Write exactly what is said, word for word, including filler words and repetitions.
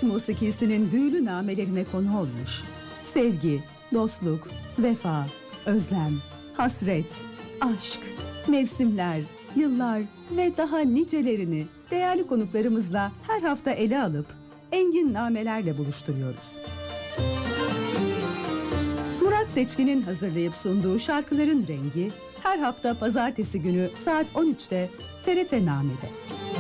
Türk musikisinin büyülü namelerine konu olmuş. Sevgi, dostluk, vefa, özlem, hasret, aşk, mevsimler, yıllar ve daha nicelerini değerli konuklarımızla her hafta ele alıp engin namelerle buluşturuyoruz. Murat Seçkin'in hazırlayıp sunduğu Şarkıların Rengi her hafta pazartesi günü saat on üçte T R T Name'de.